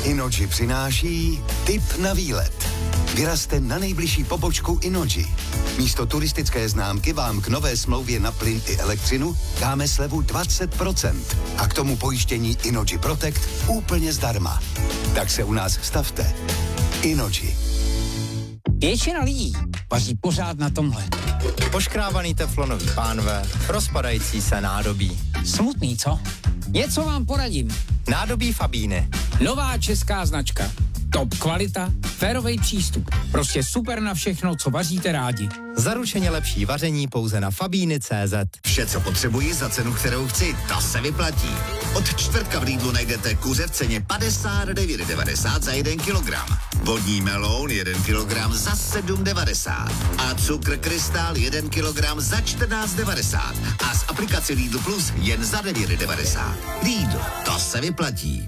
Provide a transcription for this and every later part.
Innogy přináší tip na výlet. Vyrazte na nejbližší pobočku Innogy. Místo turistické známky vám k nové smlouvě na plyn i elektřinu dáme slevu 20% a k tomu pojištění Innogy Protect úplně zdarma. Tak se u nás stavte. Innogy. Většina lidí vaří pořád na tomhle. Poškrábaný teflonový pánve, rozpadající se nádobí. Smutný, co? Něco vám poradím. Nádobí Fabíny. Nová česká značka. Top kvalita, férovej přístup. Prostě super na všechno, co vaříte rádi. Zaručeně lepší vaření pouze na Fabíny.cz. Vše, co potřebuji za cenu, kterou chci, to se vyplatí. Od čtvrtka v Lidlu najdete kuře v ceně 59,90 za 1 kilogram. Vodní meloun 1 kilogram za 7,90. A cukr krystál 1 kilogram za 14,90. A z aplikace Lidl Plus jen za 9,90. Lidl, to se vyplatí.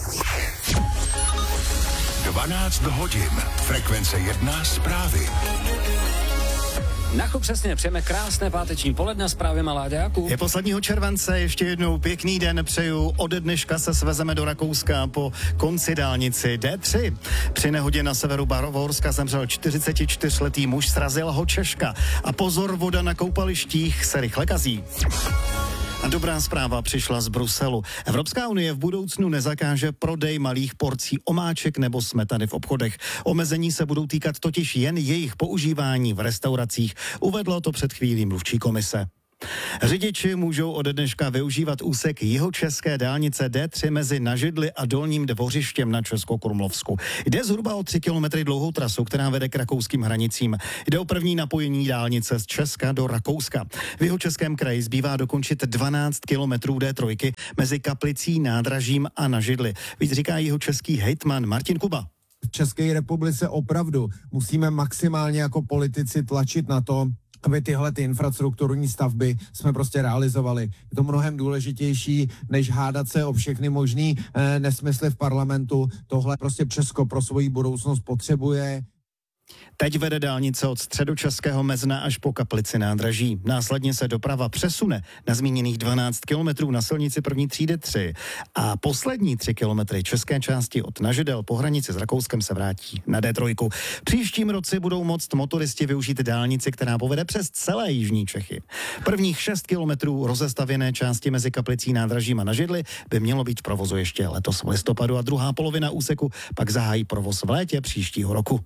12 hodin. Frekvence 1 zprávy. Nachu přesně, přejeme krásné páteční poledne, zprávy Maláďáku. Je posledního července, ještě jednou pěkný den přeju. Ode dneška se svezeme do Rakouska po konci dálnici D3. Při nehodě na severu Bavorska zemřel 44letý muž, srazila ho Češka. A pozor, voda na koupalištích se rychle kazí. A dobrá zpráva přišla z Bruselu. Evropská unie v budoucnu nezakáže prodej malých porcí omáček nebo smetany v obchodech. Omezení se budou týkat totiž jen jejich používání v restauracích. Uvedlo to před chvílí mluvčí komise. Řidiči můžou ode dneška využívat úsek jihočeské dálnice D3 mezi Nažidly a Dolním Dvořištěm na Českokrumlovsku. Jde zhruba o 3 kilometry dlouhou trasu, která vede k rakouským hranicím. Jde o první napojení dálnice z Česka do Rakouska. V jihočeském kraji zbývá dokončit 12 kilometrů D3 mezi Kaplicí, Nádražím a Nažidly. Víc říká jihočeský hejtman Martin Kuba. V České republice opravdu musíme maximálně jako politici tlačit na to, aby tyhle ty infrastrukturní stavby jsme prostě realizovali. Je to mnohem důležitější, než hádat se o všechny možný nesmysly v parlamentu. Tohle prostě Česko pro svoji budoucnost potřebuje. Teď vede dálnice od středočeského Mezna až po Kaplici Nádraží. Následně se doprava přesune na zmíněných 12 kilometrů na silnici první třídy 3 a poslední 3 kilometry české části od Nažidel po hranici s Rakouskem se vrátí na D3. Příštím roce budou moct motoristi využít dálnici, která povede přes celé jižní Čechy. Prvních 6 kilometrů rozestavěné části mezi Kaplicí, Nádražím a Nažidly by mělo být v provozu ještě letos v listopadu a druhá polovina úseku pak zahájí provoz v létě příštího roku.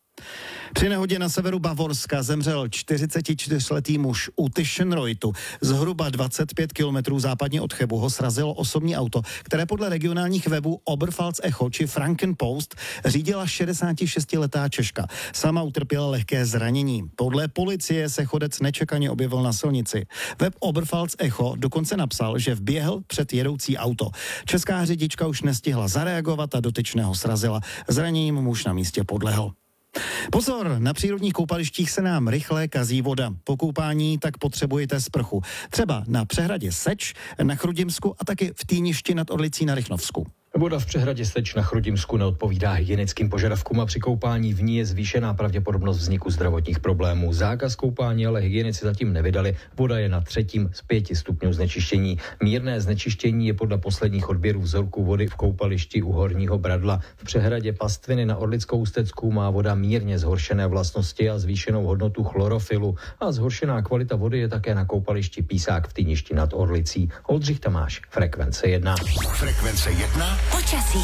Při nehodě na severu Bavorska zemřel 44letý muž u Tischenreutu. Zhruba 25 kilometrů západně od Chebu ho srazilo osobní auto, které podle regionálních webů Oberpfalz Echo či Frankenpost řídila 66letá Češka. Sama utrpěla lehké zranění. Podle policie se chodec nečekaně objevil na silnici. Web Oberpfalz Echo dokonce napsal, že vběhl před jedoucí auto. Česká řidička už nestihla zareagovat a dotyčného srazila. Zraněním muž na místě podlehl. Pozor, na přírodních koupalištích se nám rychle kazí voda. Po koupání tak potřebujete sprchu. Třeba na přehradě Seč, na Chrudimsku a taky v Týništi nad Orlicí na Rychnovsku. Voda v přehradě Seč na Chrudimsku neodpovídá hygienickým požadavkům a při koupání v ní je zvýšená pravděpodobnost vzniku zdravotních problémů. Zákaz koupání ale hygienici zatím nevydali. Voda je na 3. z 5 stupňů znečištění. Mírné znečištění je podle posledních odběrů vzorků vody v koupališti u Horního Bradla. V přehradě Pastviny na Orlickou Stecku má voda mírně zhoršené vlastnosti a zvýšenou hodnotu chlorofilu. A zhoršená kvalita vody je také na koupališti Písák v Týništi nad Orlicí. Oldřich Tamáš, Frekvence 1. Frekvence 1. Počasí.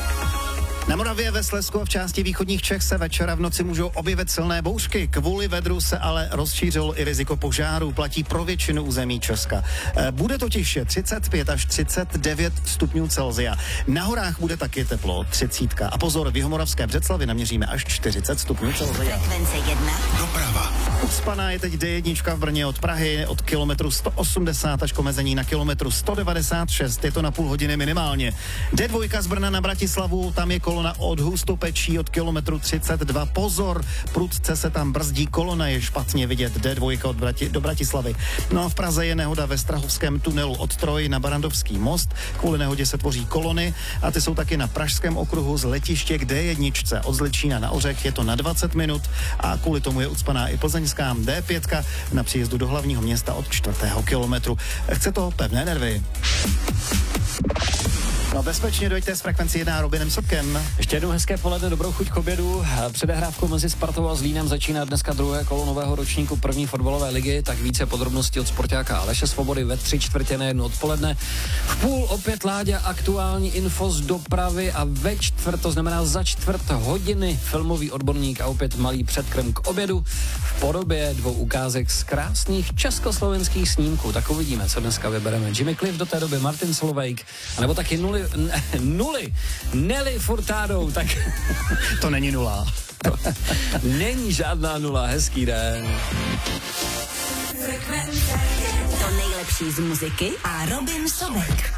Na Moravě, ve Slezsku a v části východních Čech se večera v noci můžou objevit silné bouřky. Kvůli vedru se ale rozšířilo i riziko požáru. Platí pro většinu území Česka. Bude totiž 35 až 39 stupňů Celsia. Na horách bude taky teplo, 30. A pozor, v jihomoravské Břeclavi naměříme až 40 stupňů Celsia. Frekvence 1. Doprava. Ucpaná je teď D1 v Brně od Prahy od kilometru 180 až k omezení na kilometru 196. Je to na půl hodiny minimálně. D2 z Brna na Bratislavu, tam je kolona od Hustopečí od kilometru 32. Pozor, prudce se tam brzdí, kolona je špatně vidět. D2 do Bratislavy. No a v Praze je nehoda ve Strahovském tunelu od Troj na Barandovský most. Kvůli nehodě se tvoří kolony a ty jsou taky na Pražském okruhu z letiště k D1 od Zličína na Ořech. Je to na 20 minut a kvůli tomu je ucpaná i plzeňská D5 na příjezdu do hlavního města od 4. kilometru. Chce to pevné nervy. No bezpečně dojďte s Frekvenci 1 Robinem Sobkem. Ještě jednou hezké poledne, dobrou chuť k obědu. Předehrávkou mezi Spartou a Zlínem začíná dneska druhé kolo nového ročníku první fotbalové ligy, tak více podrobností od sportáka Aleše Svobody ve 3/4 odpoledne. V půl opět Láďa aktuální info z dopravy a ve čtvrt, to znamená za čtvrt hodiny filmový odborník a opět malý předkrm k obědu v podobě 2 ukázek z krásných československých snímků. Tak uvidíme, co dneska vybereme. Jimmy Cliff do té doby, Martin Solveig, anebo taky nuly, Nelly Furtado, tak To není nula. to není žádná nula, hezký den. To nejlepší z muziky a Robin Sobek.